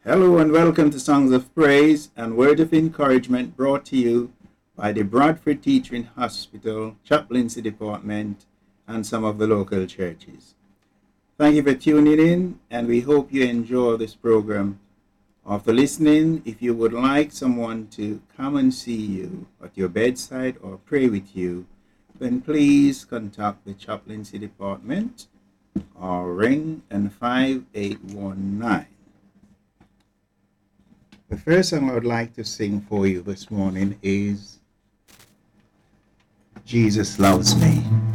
Hello and welcome to Songs of Praise and Word of Encouragement brought to you by the Bradford Teaching Hospital, Chaplaincy Department, and some of the local churches. Thank you for tuning in, and we hope you enjoy this program. After listening, if you would like someone to come and see you at your bedside or pray with you, then please contact the Chaplaincy Department or ring in 5819. The first song I would like to sing for you this morning is Jesus Loves Me.